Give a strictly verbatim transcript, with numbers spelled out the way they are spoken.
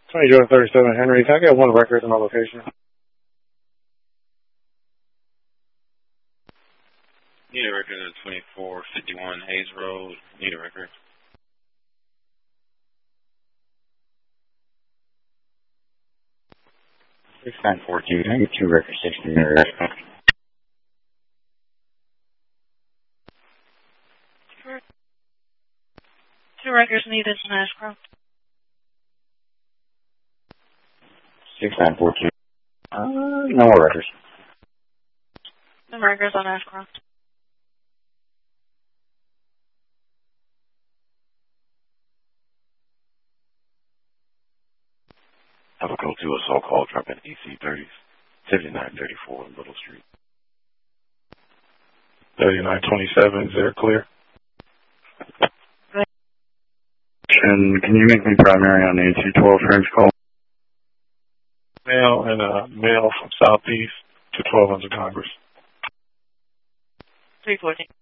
twenty Jordan thirty-seven Henry. Can I get one record in my location? Need a record at twenty-four fifty-one Hayes Road. Need a record. six nine four two. Can I get two records, sixty minutes? Two records needed in Ashcroft. six nine four two. Uh, no more records. No records on Ashcroft. Have a go to a so-called drop at E C thirties, seventy-nine thirty-four Little Street. thirty-nine twenty-seven, is there clear? And can you make me primary on the A C twelve French call? Mail and a mail from Southeast to twelve hundred Congress. three fourteen.